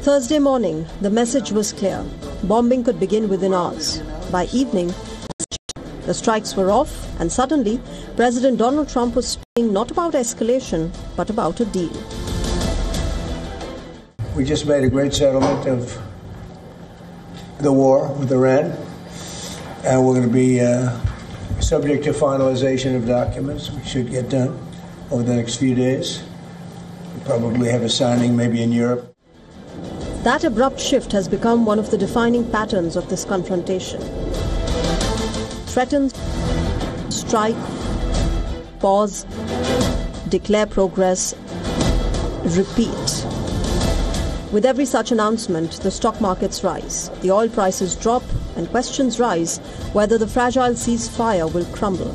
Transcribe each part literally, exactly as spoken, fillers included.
Thursday morning, the message was clear. Bombing could begin within hours. By evening, the strikes were off, and suddenly, President Donald Trump was speaking not about escalation, but about a deal. We just made a great settlement of the war with Iran, and we're going to be uh, subject to finalization of documents. We should get done over the next few days. We'll probably have a signing maybe in Europe. That abrupt shift has become one of the defining patterns of this confrontation. Threaten, strike, pause, declare progress, repeat. With every such announcement, the stock markets rise, the oil prices drop, and questions rise whether the fragile ceasefire will crumble.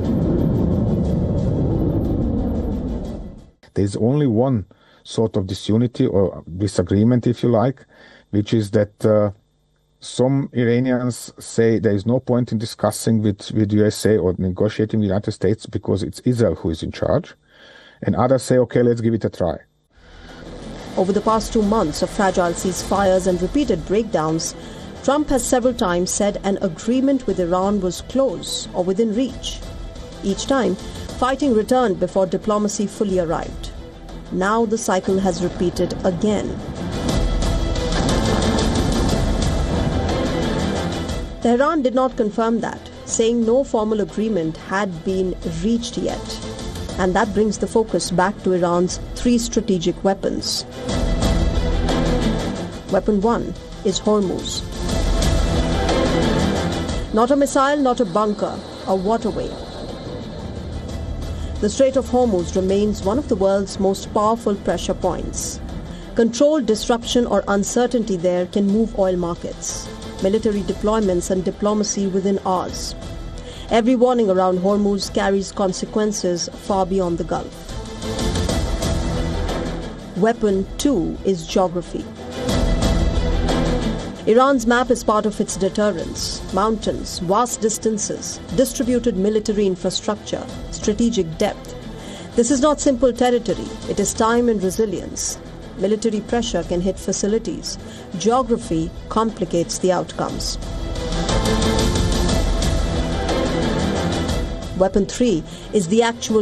There is only one sort of disunity or disagreement, if you like, which is that uh, some Iranians say there is no point in discussing with, with U S A or negotiating with the United States because it's Israel who is in charge. And others say, okay, let's give it a try. Over the past two months of fragile ceasefires and repeated breakdowns, Trump has several times said an agreement with Iran was close or within reach. Each time, fighting returned before diplomacy fully arrived. Now the cycle has repeated again. Tehran did not confirm that, saying no formal agreement had been reached yet. And that brings the focus back to Iran's three strategic weapons. Weapon one is Hormuz. Not a missile, not a bunker, a waterway. The Strait of Hormuz remains one of the world's most powerful pressure points. Controlled disruption or uncertainty there can move oil markets, military deployments and diplomacy within hours. Every warning around Hormuz carries consequences far beyond the Gulf. Weapon two is geography. Iran's map is part of its deterrence. Mountains, vast distances, distributed military infrastructure, strategic depth. This is not simple territory. It is time and resilience. Military pressure can hit facilities. Geography complicates the outcomes. Weapon three is the actual